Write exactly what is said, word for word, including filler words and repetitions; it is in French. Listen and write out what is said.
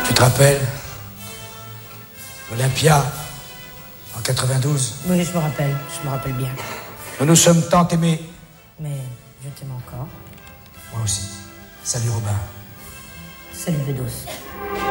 Tu te rappelles Olympia, en quatre-vingt-douze? Oui, je me rappelle, je me rappelle bien. Nous nous sommes tant aimés. Mais je t'aime encore. Moi aussi. Salut Robin. Salut Bedos.